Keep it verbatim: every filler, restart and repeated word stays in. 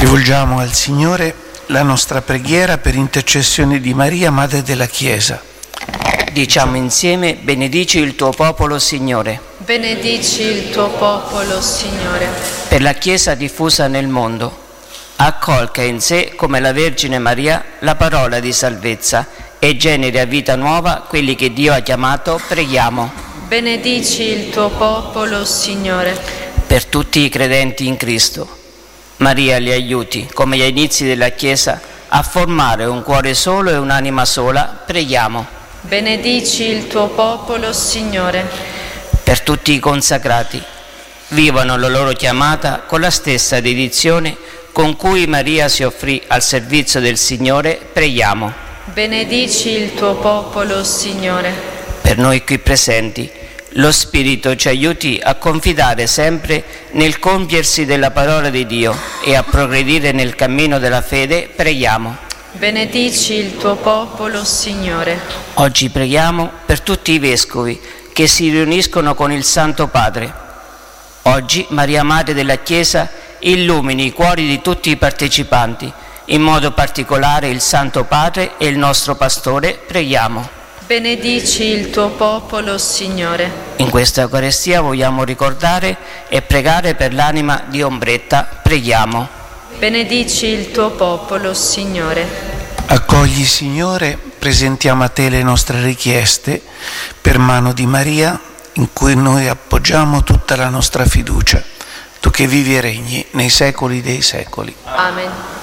Rivolgiamo al Signore la nostra preghiera per intercessione di Maria, Madre della Chiesa. Diciamo insieme: benedici il tuo popolo, Signore. Benedici il tuo popolo, Signore. Per la Chiesa diffusa nel mondo, accolga in sé, come la Vergine Maria, la parola di salvezza e generi a vita nuova quelli che Dio ha chiamato, preghiamo. Benedici il tuo popolo, Signore. Per tutti i credenti in Cristo, Maria li aiuti, come agli inizi della Chiesa, a formare un cuore solo e un'anima sola, preghiamo. Benedici il tuo popolo, Signore. Per tutti i consacrati, vivano la loro chiamata con la stessa dedizione con cui Maria si offrì al servizio del Signore, preghiamo. Benedici il tuo popolo, Signore. Per noi qui presenti, lo Spirito ci aiuti a confidare sempre nel compiersi della parola di Dio e a progredire nel cammino della fede, preghiamo. Benedici il tuo popolo, Signore. Oggi preghiamo per tutti i vescovi che si riuniscono con il Santo Padre. Oggi Maria Madre della Chiesa illumini i cuori di tutti i partecipanti, in modo particolare il Santo Padre e il nostro Pastore, preghiamo. Benedici il tuo popolo, Signore. In questa Eucaristia vogliamo ricordare e pregare per l'anima di Ombretta, preghiamo. Benedici il tuo popolo, Signore. Accogli, Signore, presentiamo a te le nostre richieste per mano di Maria, in cui noi appoggiamo tutta la nostra fiducia. Tu che vivi e regni nei secoli dei secoli. Amen.